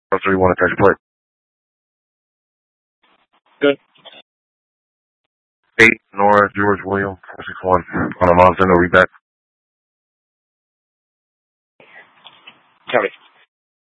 So you want to catch play? Good. 8, Nora, George, William, 461. On a Montana, read back. Copy.